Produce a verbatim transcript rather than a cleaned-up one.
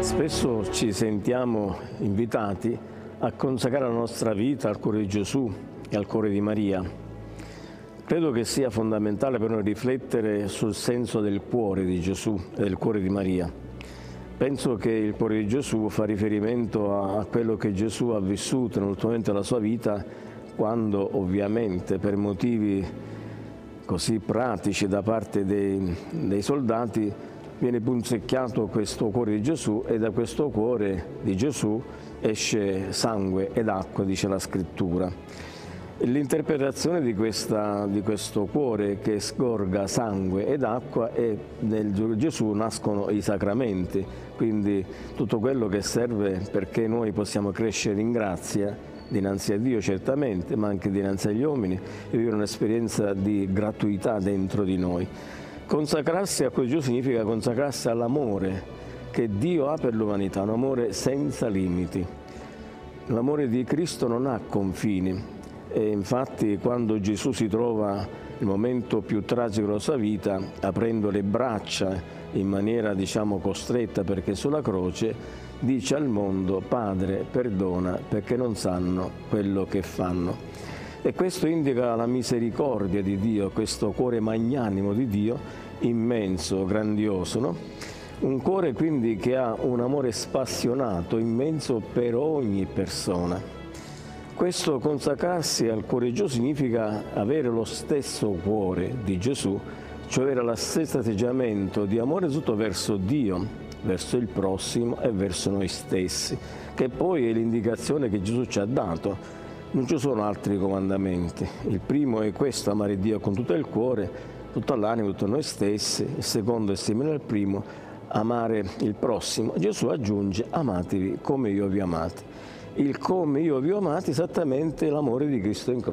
Spesso ci sentiamo invitati a consacrare la nostra vita al cuore di Gesù e al cuore di Maria. Credo che sia fondamentale per noi riflettere sul senso del cuore di Gesù e del cuore di Maria. Penso che il cuore di Gesù fa riferimento a quello che Gesù ha vissuto nell'ultimo momento della sua vita, quando ovviamente per motivi così pratici da parte dei, dei soldati viene punzecchiato questo cuore di Gesù e da questo cuore di Gesù esce sangue ed acqua, dice la Scrittura. L'interpretazione di, questa, di questo cuore che sgorga sangue ed acqua è nel Gesù nascono i sacramenti, quindi tutto quello che serve perché noi possiamo crescere in grazia dinanzi a Dio certamente, ma anche dinanzi agli uomini e vivere un'esperienza di gratuità dentro di noi. Consacrarsi a Gesù significa consacrarsi all'amore che Dio ha per l'umanità, un amore senza limiti. L'amore di Cristo non ha confini e infatti quando Gesù si trova nel momento più tragico della sua vita, aprendo le braccia in maniera diciamo costretta perché sulla croce, dice al mondo: Padre, perdona perché non sanno quello che fanno. E questo indica la misericordia di Dio, questo cuore magnanimo di Dio, immenso, grandioso, no? Un cuore quindi che ha un amore spassionato, immenso per ogni persona. Questo consacrarsi al cuore di Gesù significa avere lo stesso cuore di Gesù, cioè avere lo stesso atteggiamento di amore tutto verso Dio, verso il prossimo e verso noi stessi, che poi è l'indicazione che Gesù ci ha dato. Non ci sono altri comandamenti. Il primo è questo: amare Dio con tutto il cuore, tutta l'anima, tutto noi stessi. Il secondo è simile al primo: amare il prossimo. Gesù aggiunge: amatevi come io vi ho amati. Il come io vi ho amati è esattamente l'amore di Cristo in croce.